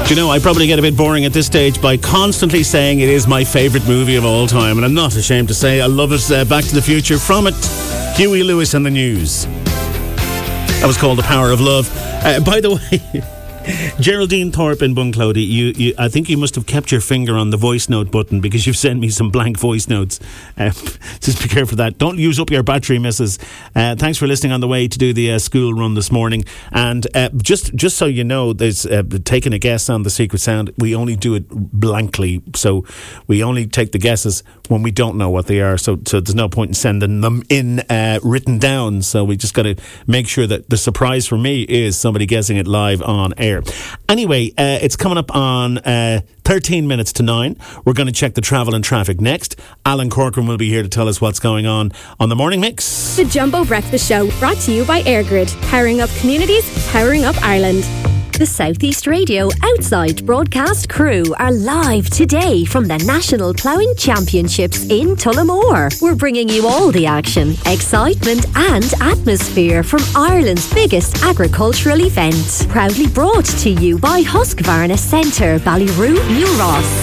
Do you know, I probably get a bit boring at this stage by constantly saying it is my favourite movie of all time, and I'm not ashamed to say I love it. Back to the Future. From it, Huey Lewis and the News. That was called The Power of Love. By the way, Geraldine Thorpe in Bunclody, I think you must have kept your finger on the voice note button because you've sent me some blank voice notes. Just be careful of that. Don't use up your battery, missus. Thanks for listening on the way to do the school run this morning. And just so you know, there's taking a guess on the secret sound. We only do it blankly, so we only take the guesses when we don't know what they are. So there's no point in sending them in written down. So we just got to make sure that the surprise for me is somebody guessing it live on air. Anyway, it's coming up on 13 minutes to 9. We're going to check the travel and traffic next. Alan Corcoran will be here to tell us what's going on the Morning Mix. The Jumbo Breakfast Show, brought to you by AirGrid. Powering up communities, powering up Ireland. The South East Radio Outside broadcast crew are live today from the National Ploughing Championships in Tullamore. We're bringing you all the action, excitement and atmosphere from Ireland's biggest agricultural event. Proudly brought to you by Husqvarna Centre, Ballyroo, New Ross.